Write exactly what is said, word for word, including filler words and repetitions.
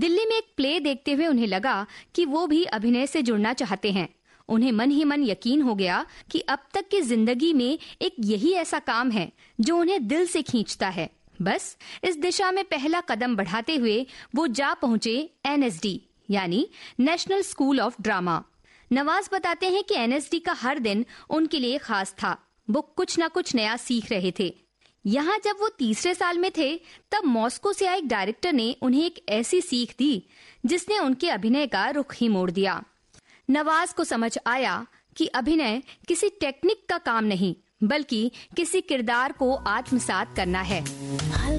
दिल्ली में एक प्ले देखते हुए उन्हें लगा कि वो भी अभिनय से जुड़ना चाहते हैं। उन्हें मन ही मन यकीन हो गया कि अब तक की जिंदगी में एक यही ऐसा काम है जो उन्हें दिल से खींचता है। बस इस दिशा में पहला कदम बढ़ाते हुए वो जा पहुंचे एन एस डी यानी national school of drama. Nawaz बताते हैं कि एन एस डी का हर दिन उनके लिए खास था। वो कुछ न कुछ नया सीख रहे थे। यहाँ जब वो तीसरे साल में थे तब मॉस्को से आए एक डायरेक्टर ने उन्हें एक ऐसी सीख दी जिसने उनके अभिनय का रुख ही मोड़ दिया। नवाज को समझ आया कि अभिनय किसी टेक्निक का काम नहीं बल्कि किसी किरदार को आत्मसात करना है।